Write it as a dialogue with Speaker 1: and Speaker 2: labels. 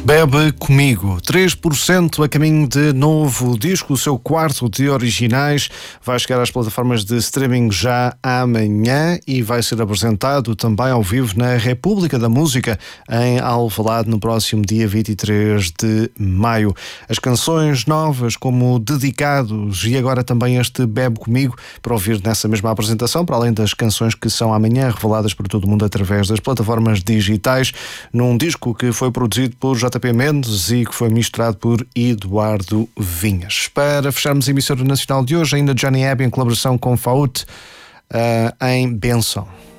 Speaker 1: Bebe Comigo, 3% a caminho de novo disco, o seu quarto de originais, vai chegar às plataformas de streaming já amanhã e vai ser apresentado também ao vivo na República da Música, em Alvalade, no próximo dia 23 de maio. As canções novas, como Dedicados e agora também este Bebe Comigo, para ouvir nessa mesma apresentação, para além das canções que são amanhã reveladas para todo o mundo através das plataformas digitais, num disco que foi produzido por JP Mendes e que foi misturado por Eduardo Vinhas. Para fecharmos a emissora nacional de hoje, ainda Johnny Abbey em colaboração com Faute em Benção.